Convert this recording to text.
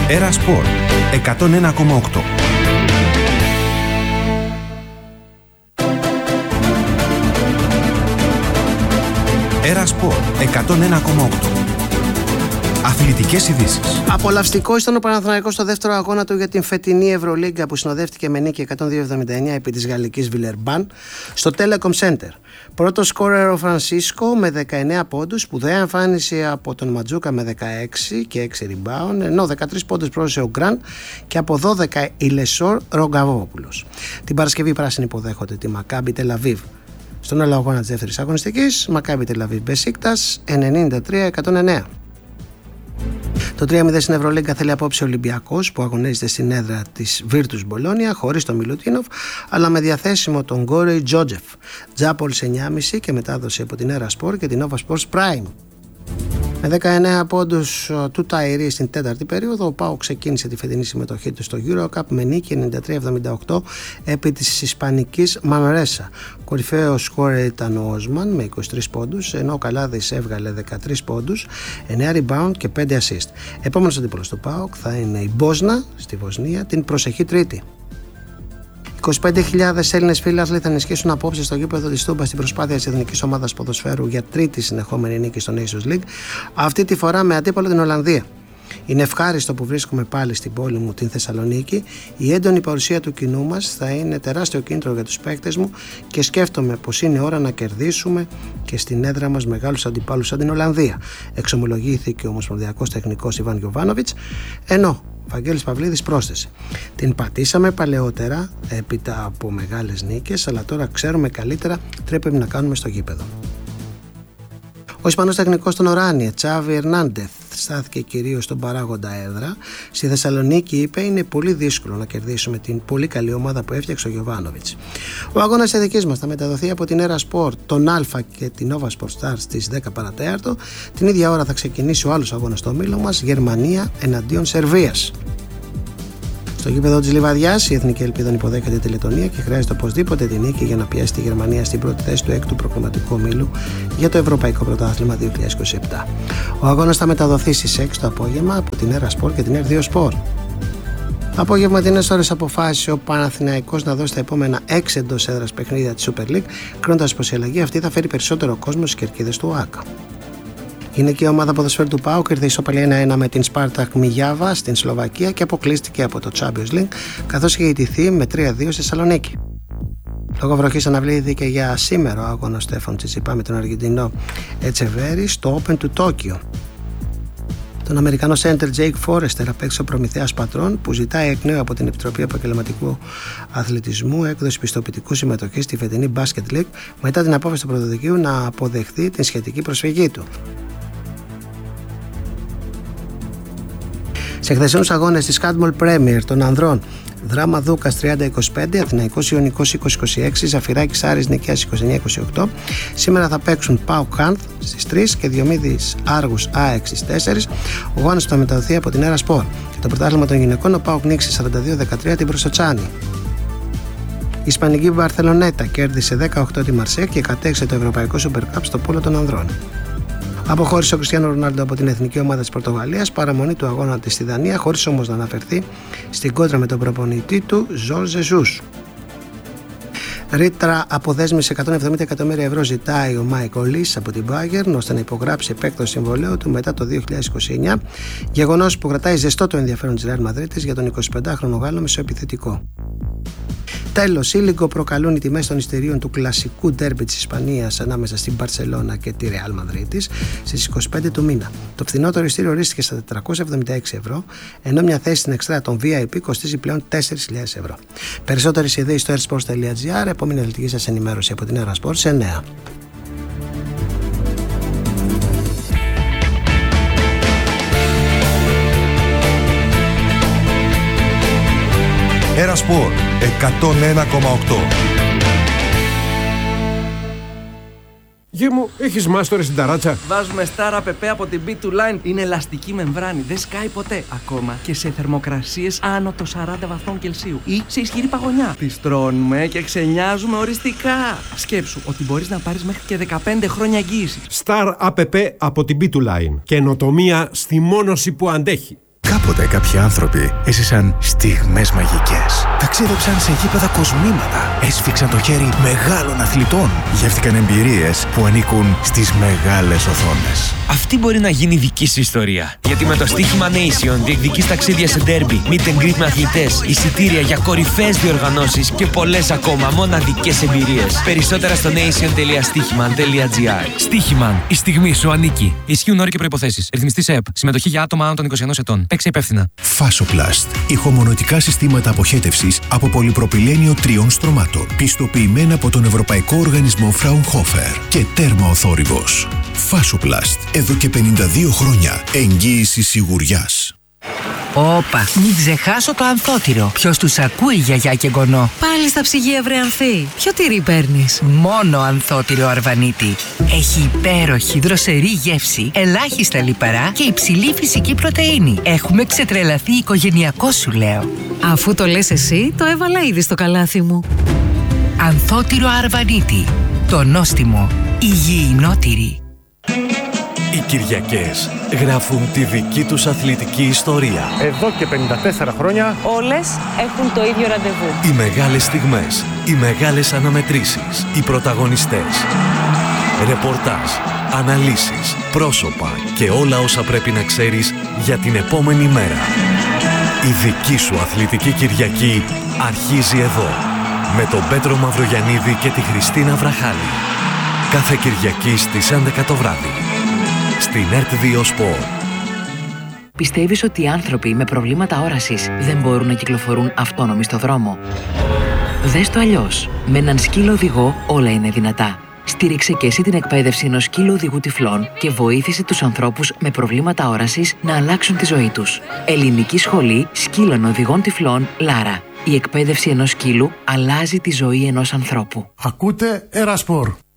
Έρα Σπορ 101,8. Έρα Σπορ 101,8. Αθλητικές ειδήσεις. Απολαυστικό ήταν ο Παναθηναϊκός στο δεύτερο αγώνα του για την φετινή Ευρωλίγκα που συνοδεύτηκε με νίκη 102-79 επί της γαλλικής Βιλερμπάν στο Telecom Center. Πρώτο σκόρερ ο Φρανσίσκο με 19 πόντους, σπουδαία εμφάνιση από τον Ματζούκα με 16 και 6 rebound, ενώ 13 πόντους πρόσθεσε ο Γκραν και από 12 η Λεσόρ Ρογκαβόπουλος. Την Παρασκευή οι πράσινοι υποδέχονται τη Μακάμπι Τελαβίβ. Στον άλλο αγώνα της δεύτερης αγωνιστικής, Μακάμπι Τελαβίβ Μπεσίκτας 93-109. Το 3-0 στην Ευρωλίγκα θέλει απόψε ο Ολυμπιακός που αγωνίζεται στην έδρα της Βίρτους Μπολόνια χωρίς τον Μιλουτίνοφ αλλά με διαθέσιμο τον Γκόρεϊ Τζότζεφ. Τζάπολς 9,5 και μετάδοση από την Έρα Σπορ και την Nova Sports Prime. Με 19 πόντους του Ταϊρή στην τέταρτη περίοδο, ο ΠΑΟΚ ξεκίνησε τη φετινή συμμετοχή του στο EuroCup με νίκη 93-78 επί της Ισπανικής Μανρέσα. Κορυφαίος σκόρερ ήταν ο Όσμαν με 23 πόντους, ενώ ο Καλάδης έβγαλε 13 πόντους, 9 rebound και 5 assist. Επόμενος αντίπολος του ΠΑΟΚ θα είναι η Μπόσνα στη Βοσνία την προσεχή Τρίτη. 25.000 Έλληνες φίλαθλοι θα ενισχύσουν απόψε στο γήπεδο της Τούμπας στην προσπάθεια της εθνικής ομάδας ποδοσφαίρου για τρίτη συνεχόμενη νίκη στο Nations League, αυτή τη φορά με αντίπολο την Ολλανδία. Είναι ευχάριστο που βρίσκομαι πάλι στην πόλη μου, την Θεσσαλονίκη. Η έντονη παρουσία του κοινού μας θα είναι τεράστιο κίνητρο για τους παίκτες μου και σκέφτομαι πως είναι ώρα να κερδίσουμε και στην έδρα μας μεγάλους αντιπάλους σαν την Ολλανδία. Εξομολογήθηκε ο ομοσπονδιακός τεχνικός Ιβάν Γιοβάνοβιτς, ενώ ο Βαγγέλης Παυλίδης πρόσθεσε: την πατήσαμε παλαιότερα έπειτα από μεγάλες νίκες, αλλά τώρα ξέρουμε καλύτερα τι πρέπει να κάνουμε στο γήπεδο. Ο Ισπανός τεχνικός των Οράνιε, Τσάβι Ερνάντεθ, στάθηκε κυρίως στον παράγοντα έδρα. Στη Θεσσαλονίκη είπε: είναι πολύ δύσκολο να κερδίσουμε την πολύ καλή ομάδα που έφτιαξε ο Γιοβάνοβιτς. Ο αγώνας της δικής μας θα μεταδοθεί από την Έρα Σπορ, τον Α και την Nova Sports Stars στις 10 παρατέταρτο. Την ίδια ώρα θα ξεκινήσει ο άλλος αγώνας στο όμιλο μας, Γερμανία εναντίον Σερβίας. Στο γήπεδο της Λιβαδιάς, η Εθνική Ελπίδων υποδέχεται τη Λετωνία και χρειάζεται οπωσδήποτε τη νίκη για να πιάσει τη Γερμανία στην πρώτη θέση του έκτου προκριματικού ομίλου για το Ευρωπαϊκό Πρωτάθλημα 2027. Ο αγώνας θα μεταδοθεί στις 6 το απόγευμα από την Έρα Σπορ και την Ερ2 Σπορ. Απόγευμα την ώρες αποφάσισε ο Παναθηναϊκός να δώσει τα επόμενα 6 εντός έδρας παιχνίδια της Super League, κρίνοντας πως η αλλαγή αυτή θα φέρει περισσότερο κόσμο στις κερκίδες του ΟΑΚΑ. Η γυναική ομάδα ποδοσφαίρου του ΠΑΟΚ ήρθε ισοπαλία 1-1 με την Σπάρτακ Μιγιάβα στην Σλοβακία και αποκλείστηκε από το Champions League, καθώς είχε ιτηθεί με 3-2 στη Θεσσαλονίκη. Λόγω βροχής αναβλήθηκε για σήμερα ο αγώνας Στέφαν Τσιτσιπά με τον Αργεντινό Ετσεβέρι στο Open του Τόκιο. Τον Αμερικανό center Jake Forrester απέκτησε ο προμηθέας πατρών που ζητάει εκ νέου από την Επιτροπή Επαγγελματικού Αθλητισμού έκδοση πιστοποιητικού συμμετοχής στη φετινή Basket League μετά την απόφαση του Πρωτοδικείου να αποδεχθεί την σχετική προσφυγή του. Σε χθεσινούς αγώνες της Cadmol Premier των ανδρών, Δράμα Δούκας 30-25, Αθηναϊκός Ιωνικός 20-26, Ζαφυράκης Άρης Νικαίας 29-28. Σήμερα θα παίξουν ΠΑΟΚ Κάνθ στις 3 και Διομήδης Άργους ΑΕΚ στις 4. Ο αγώνας θα μεταδοθεί από την Έρα Σπορ. Και το πρωτάθλημα των γυναικών, ο ΠΑΟΚ νίκησε 42-13 την Προσοτσάνη. Η Ισπανική Μπαρθελονέτα κέρδισε 18 τη Μαρσέκ και κατέξε το Ευρωπαϊκό Super Cup στο πόλο των ανδρών. Αποχώρησε ο Κριστιάνο Ρονάλντο από την εθνική ομάδα της Πορτογαλίας, παραμονή του αγώνα της στη Δανία, χωρίς όμως να αναφερθεί στην κόντρα με τον προπονητή του Ζορ Ζεσούς. Ρήτρα αποδέσμευση 170 εκατομμύρια ευρώ ζητάει ο Μάικολ Λις από την Bayern ώστε να υπογράψει επέκταση συμβολαίου του μετά το 2029, γεγονός που κρατάει ζεστό το ενδιαφέρον της Ρεάλ Μαδρίτης για τον 25χρονο Γάλλο μεσοεπιθετικό. Τέλος, ήλιγκο προκαλούν οι τιμές των εισιτηρίων του κλασικού ντέρμπι της Ισπανίας ανάμεσα στην Μπαρσελόνα και τη Ρεάλ Μαδρίτης στις 25 του μήνα. Το φθηνότερο εισιτήριο ορίστηκε στα 476 ευρώ, ενώ μια θέση στην εξτρά των VIP κοστίζει πλέον 4.000 ευρώ. Περισσότερες ιδέες στο airsports.gr, επόμενη αθλητική σας ενημέρωση από την Έρα Σπορ σε 9. Έρα Σπορ 101,8. Γη μου, έχεις μάστορες στην ταράτσα? Βάζουμε Star App από την B2 Line. Είναι ελαστική μεμβράνη, δεν σκάει ποτέ. Ακόμα και σε θερμοκρασίες άνω των 40 βαθμών Κελσίου ή σε ισχυρή παγωνιά. Τις τρώνουμε και ξενιάζουμε οριστικά. Σκέψου ότι μπορείς να πάρεις μέχρι και 15 χρόνια εγγύηση. Star App από την B2 Line. Καινοτομία στη μόνωση που αντέχει. Κάποτε κάποιοι άνθρωποι έζησαν στιγμές μαγικές. Ταξίδεψαν σε γήπεδα κοσμήματα. Έσφιξαν το χέρι μεγάλων αθλητών. Γεύτηκαν εμπειρίες που ανήκουν στις μεγάλες οθόνες. Αυτή μπορεί να γίνει δική σου ιστορία. Γιατί με το στοίχημα Nation διεκδικείς ταξίδια σε ντέρμπι, meet and greet με αθλητές, εισιτήρια για κορυφαίες διοργανώσεις και πολλές ακόμα μοναδικές εμπειρίες. Περισσότερα στο nation.stichiman.gr. Stichiman. Η στιγμή σου ανήκει. Ισχύουν όροι και προϋποθέσεις. Ρυθμιστής ΕΕΠ. Συμμετοχή για άτομα άνω των 21 ετών. Παίξε υπεύθυνα. Fasoplast. Ηχομονωτικά συστήματα αποχέτευσης από πολυπροπυλένιο 3 στρωμάτων. Πιστοποιημένα από τον Ευρωπαϊκό Οργανισμό Fraunhofer. Και τέρμα ο θόρυβος. Fasoplast. Εδώ και 52 χρόνια. Εγγύηση σιγουριάς. Όπα, μην ξεχάσω το ανθότυρο. Ποιος τους ακούει, γιαγιά και γονό? Πάλι στα ψυγεία, βρε Ανθή. Ποιο τυρί παίρνεις? Μόνο ανθότυρο Αρβανίτη. Έχει υπέροχη δροσερή γεύση, ελάχιστα λιπαρά και υψηλή φυσική πρωτεΐνη. Έχουμε ξετρελαθεί οικογενειακό, σου λέω. Αφού το λες εσύ, το έβαλα ήδη στο καλάθι μου. Ανθότυρο Αρβανίτη. Το νόστιμο. Υγιεινότυρη. Οι Κυριακές γράφουν τη δική τους αθλητική ιστορία. Εδώ και 54 χρόνια όλες έχουν το ίδιο ραντεβού. Οι μεγάλες στιγμές, οι μεγάλες αναμετρήσεις, οι πρωταγωνιστές. Ρεπορτάζ, αναλύσεις, πρόσωπα και όλα όσα πρέπει να ξέρεις για την επόμενη μέρα. Η δική σου αθλητική Κυριακή αρχίζει εδώ. Με τον Πέτρο Μαυρογιαννίδη και τη Χριστίνα Βραχάλη. Κάθε Κυριακή στις 11 το βράδυ. Στην ΕΡΤ2 Sport. Πιστεύεις ότι οι άνθρωποι με προβλήματα όρασης δεν μπορούν να κυκλοφορούν αυτόνομοι στο δρόμο? Δες το αλλιώς. Με έναν σκύλο οδηγό όλα είναι δυνατά. Στήριξε και εσύ την εκπαίδευση ενός σκύλου οδηγού τυφλών και βοήθησε τους ανθρώπους με προβλήματα όρασης να αλλάξουν τη ζωή τους. Ελληνική Σχολή Σκύλων Οδηγών Τυφλών Λάρα. Η εκπαίδευση ενός σκύλου αλλάζει τη ζωή ενός ανθρώπου. Ακούτε Ερασπορ.